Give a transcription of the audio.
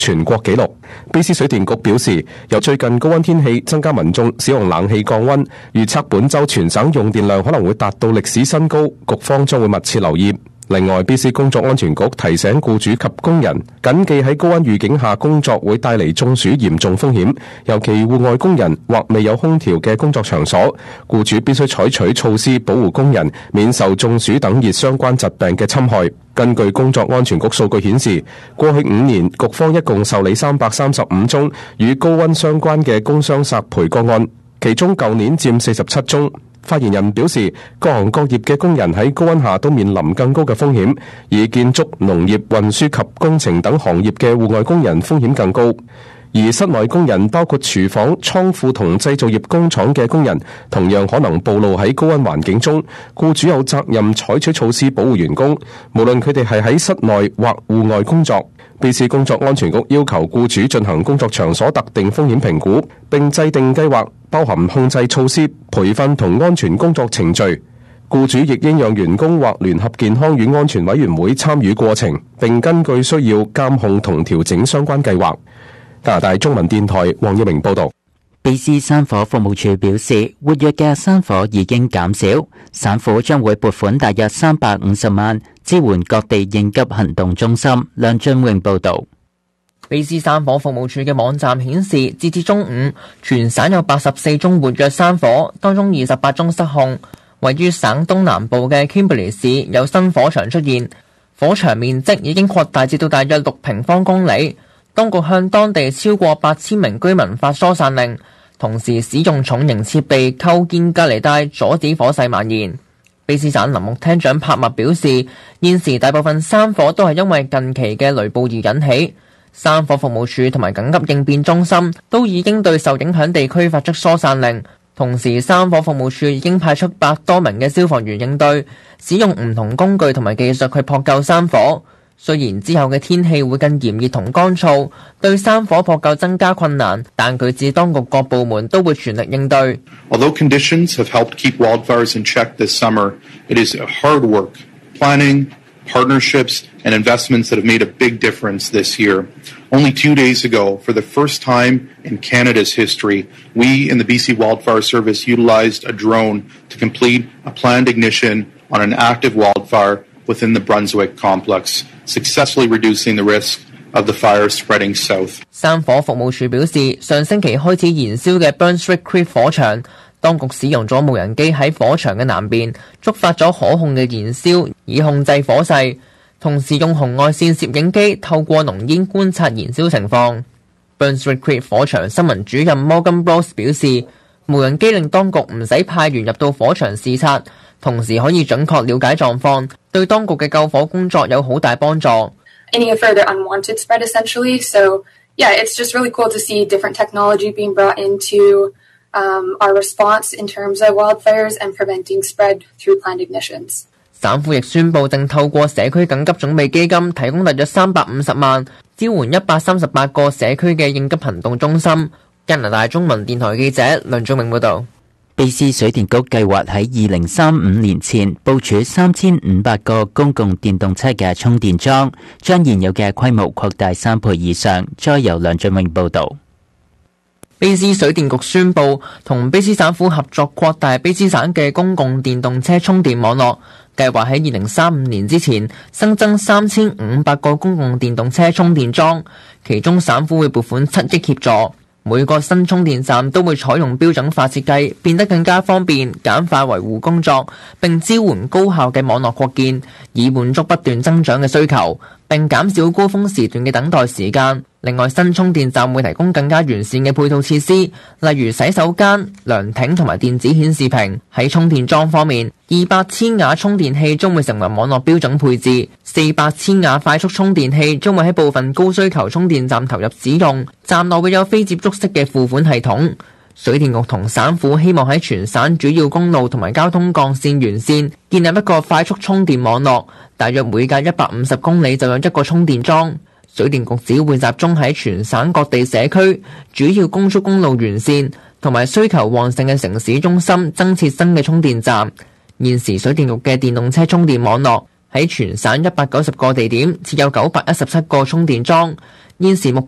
全國紀錄。卑斯水電局表示，由最近高溫天氣增加民眾使用冷氣降溫，預測本週全省用電量可能會達到歷史新高，局方將會密切留意。另外，卑斯工作安全局提醒僱主及工人，謹記喺高溫預警下工作會帶嚟中暑嚴重風險，尤其戶外工人或未有空調嘅工作場所，僱主必須採取措施保護工人免受中暑等熱相關疾病嘅侵害。根據工作安全局數據顯示，過去5年局方一共受理335宗與高溫相關嘅工傷索賠個案，其中舊年佔47宗。發言人表示，各行各業嘅工人喺高溫下都面臨更高嘅風險，而建築、農業、運輸及工程等行業嘅戶外工人風險更高。而室內工人包括廚房、倉庫同製造業工廠嘅工人，同樣可能暴露喺高溫環境中。僱主有責任採取措施保護員工，無論佢哋係喺室內或戶外工作。卑斯工作安全局要求僱主進行工作場所特定風險評估，並制定計劃，包含控制措施、培訓同安全工作程序。僱主亦應讓員工或聯合健康與安全委員會參與過程，並根據需要監控同調整相關計劃。加拿大中文電台黃耀明報道。 卑斯山火服務處表示，活躍嘅山火已經減少，省府將會撥款大約350萬支援各地應急行動中心。梁俊榮報道。 卑斯山火服務處嘅網站顯示，截至中午，全省有84宗活躍山火，當中28宗失控。位於省東南部嘅 Kimberley 市有新火場出現，火場面積已經擴大至到大約6平方公里。當局向當地超過8000名居民發疏散令，同時使用重型設備構建隔離帶，阻止火勢蔓延。卑斯省林務廳長帕默表示，現時大部分山火都係因為近期嘅雷暴而引起。山火服務處同埋緊急應變中心都已經對受影響地區發出疏散令，同時山火服務處已經派出100多名嘅消防員應對，使用唔同工具同埋技術去撲救山火。雖然之後嘅天氣會更炎熱同乾燥，對山火撲救增加困難，但佢指當局各部門都會全力應對。 Although conditions have helped keep wildfires in check this summer, it is hard work, planning, partnerships, and investments that have made a big difference this year. Only 2 days ago, for the first time in Canada's history, we in the BC Wildfire Service utilized a drone to complete a planned ignition on an active wildfire within the Brunswick complex, successfully reducing the risk of the fire spreading south. 山火服務處表示，上星期開始燃燒嘅 Brunswick Creek 火場，當局使用咗無人機喺火場嘅南邊觸發咗可控嘅燃燒，以控制火勢。同時用紅外線攝影機透過濃煙觀察燃燒情況。Brunswick Creek 火場新聞主任 Morgan Bros 表示，無人機令當局唔使派員入到火場視察，同時可以準確了解狀況，對當局嘅救火工作有好大幫助。 Any further unwanted spread essentially. So yeah, it's just really cool to see different technology being brought into our response in terms of wildfires and preventing spread through planned ignitions. 省府亦宣布正透過社區緊急準備基金提供大約350萬，支援138個社區嘅應急行動中心。加拿大中文電台記者梁俊明報導。 卑斯水電局計劃喺2035年前部署3500個公共電動車嘅充電樁，將現有嘅規模擴大3倍以上。再由梁俊明報導。 卑斯水電局宣布同卑斯省府合作擴大卑斯省嘅公共電動車充電網絡，計劃喺2035年之前新增3500個公共電動車充電樁，其中省府會撥款7億協助。每個新充電站都會採用標準化設計，變得更加方便，簡化維護工作，並支援高效嘅網絡擴建，以滿足不斷增長嘅需求，並減少高峰時段嘅等待時間。另外，新充電站會提供更加完善嘅配套設施，例如洗手間、涼亭同埋電子顯示屏。喺充電樁方面，200千瓦充電器將會成為網絡標準配置，400千瓦快速充電器將會喺部分高需求充電站投入使用，站內會有非接觸式嘅付款系統。水電局同省府希望喺全省主要公路同埋交通幹線沿線建立一個快速充電網絡，大約每隔150公里就有一個充電樁。水電局只會集中喺全省各地社區、主要高速公路沿線同埋需求旺盛嘅城市中心增設新嘅充電站。現時水電局嘅電動車充電網絡喺全省190個地點設有917個充電樁。現時目